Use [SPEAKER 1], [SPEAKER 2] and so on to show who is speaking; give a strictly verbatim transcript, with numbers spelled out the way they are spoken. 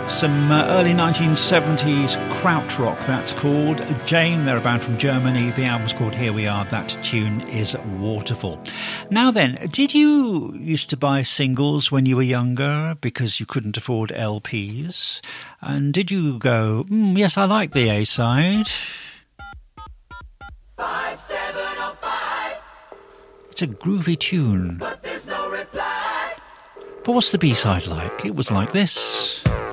[SPEAKER 1] Some uh, early nineteen seventies krautrock, that's called. Jane, they're a band from Germany. The album's called Here We Are. That tune is Waterfall. Now then, did you used to buy singles when you were younger because you couldn't afford L Ps? And did you go, mm, yes, I like the A-side?
[SPEAKER 2] Five, seven, oh, five.
[SPEAKER 1] It's a groovy tune.
[SPEAKER 2] But there's no reply.
[SPEAKER 1] But what's the B-side like? It was like this.